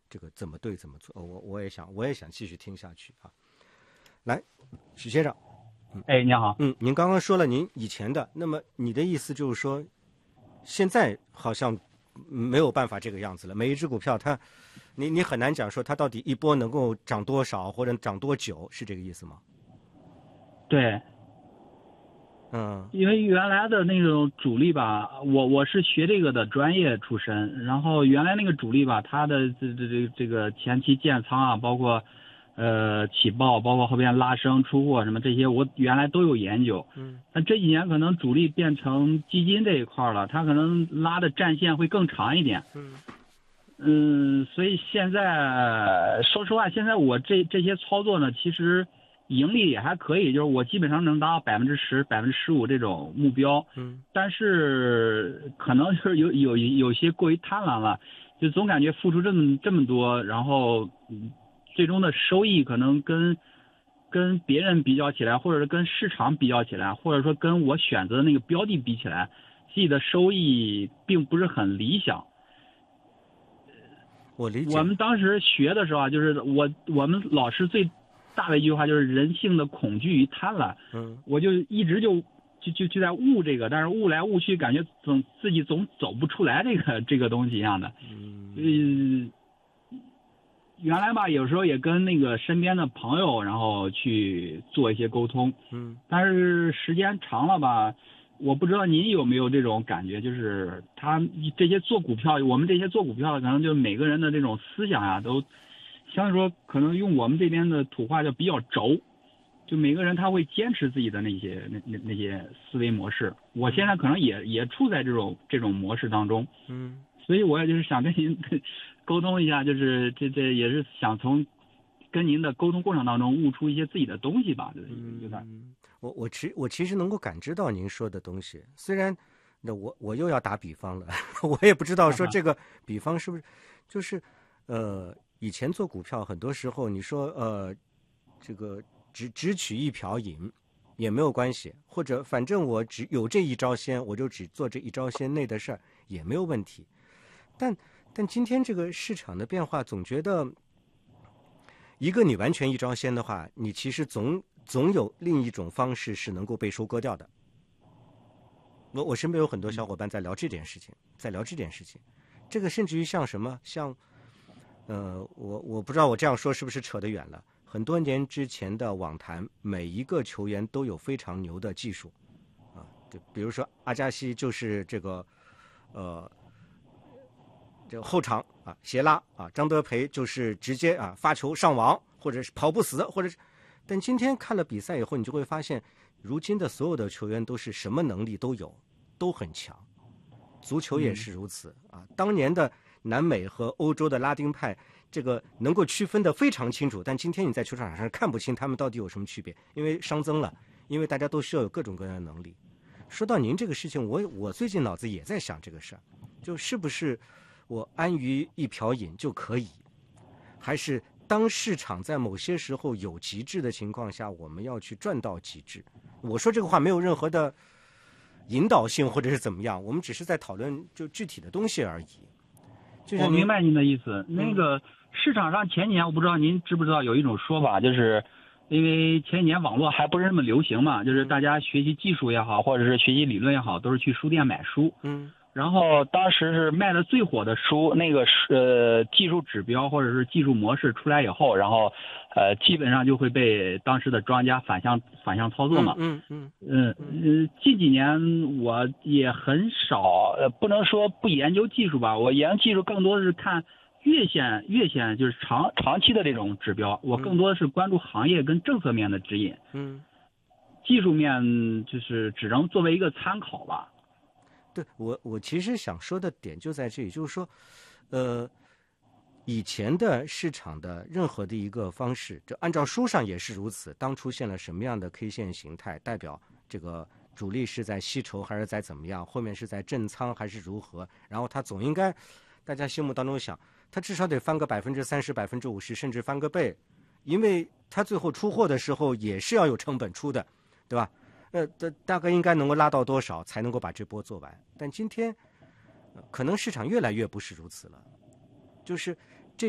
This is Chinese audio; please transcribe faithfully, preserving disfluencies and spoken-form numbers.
这个怎么对怎么错？我我也想我也想继续听下去啊。来，许先生， 嗯，哎，你好， 嗯，您刚刚说了您以前的，那么你的意思就是说，现在好像没有办法这个样子了，每一只股票它。你你很难讲说它到底一波能够涨多少或者涨多久，是这个意思吗？ 对， 嗯， 因为原来的那种主力吧，我我是学这个的专业出身，然后原来那个主力吧，它的这这这这个前期建仓啊，包括呃起爆，包括后边拉升出货什么这些，我原来都有研究。 嗯， 但这几年可能主力变成基金这一块了，它可能拉的战线会更长一点。 嗯。 嗯，所以现在说实话，现在我这这些操作呢，其实盈利也还可以，就是我基本上能达到百分之十、百分之十五这种目标。 嗯， 但是可能就是有有有些过于贪婪了，就总感觉付出这么这么多，然后最终的收益可能跟跟别人比较起来，或者是跟市场比较起来，或者说跟我选择的那个标的比起来，自己的收益并不是很理想。 我理解。 我们当时学的时候啊，就是我我们老师最大的一句话就是人性的恐惧与贪婪。 嗯， 我就一直就就就就在悟这个，但是悟来悟去，感觉总自己总走不出来这个这个东西一样的。嗯，原来吧，有时候也跟那个身边的朋友，然后去做一些沟通。 嗯， 但是时间长了吧。我不知道您有没有这种感觉，就是他这些做股票，我们这些做股票的，可能就每个人的这种思想呀、啊，都相对说可能用我们这边的土话叫比较轴，就每个人他会坚持自己的那些那那那些思维模式。我现在可能也也处在这种这种模式当中， 嗯，所以我也就是想跟您沟通一下，就是这这也是想从跟您的沟通过程当中悟出一些自己的东西吧，就是有点。 嗯，我我其我其实能够感知到您说的东西，虽然那我我又要打比方了，我也不知道说这个比方是不是就是呃以前做股票很多时候你说呃这个只只取一瓢饮也没有关系，或者反正我只有这一招鲜，我就只做这一招鲜内的事儿也没有问题。但但今天这个市场的变化，总觉得一个你完全一招鲜的话，你其实总总有另一种方式是能够被收割掉的。我我身边有很多小伙伴在聊这件事情，在聊这件事情，这个甚至于像什么，像呃，我我不知道我这样说是不是扯得远了。很多年之前的网坛，每一个球员都有非常牛的技术啊，就比如说阿加西就是这个呃。这个后场啊，斜拉啊，张德培就是直接啊发球上网，或者是跑不死，或者是，但今天看了比赛以后，你就会发现，如今的所有的球员都是什么能力都有，都很强。足球也是如此啊。当年的南美和欧洲的拉丁派，这个能够区分得非常清楚，但今天你在球场上看不清他们到底有什么区别，因为熵增了，因为大家都需要有各种各样的能力。说到您这个事情，我我最近脑子也在想这个事儿，就是不是我安于一瓢饮就可以，还是当市场在某些时候有极致的情况下，我们要去赚到极致？我说这个话没有任何的引导性或者是怎么样，我们只是在讨论就具体的东西而已。就我明白您的意思。那个市场上前年，我不知道您知不知道有一种说法，就是因为前几年网络还不是那么流行嘛，就是大家学习技术也好，或者是学习理论也好，都是去书店买书。 嗯。 然后当时是卖的最火的书，那个呃技术指标或者是技术模式出来以后，然后呃基本上就会被当时的庄家反向反向操作嘛。 嗯嗯嗯嗯、呃，近几年我也很少，呃不能说不研究技术吧，我研究技术更多的是看月线月线就是长长期的这种指标，我更多的是关注行业跟政策面的指引。 嗯， 技术面就是只能作为一个参考吧。 对，我我其实想说的点就在这里，就是说，呃，以前的市场的任何的一个方式，就按照书上也是如此。当出现了什么样的 K 线形态，代表这个主力是在吸筹还是在怎么样，后面是在震仓还是如何，然后它总应该，大家心目当中想，它至少得翻个百分之三十、百分之五十，甚至翻个倍，因为它最后出货的时候也是要有成本出的，对吧？呃，大概应该能够拉到多少才能够把这波做完？但今天，呃、可能市场越来越不是如此了。就是